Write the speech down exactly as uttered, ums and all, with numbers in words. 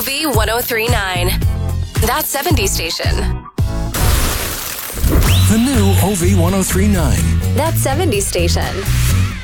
V one oh three point nine. That seventies station. The new O V one oh three point nine. That seventies station.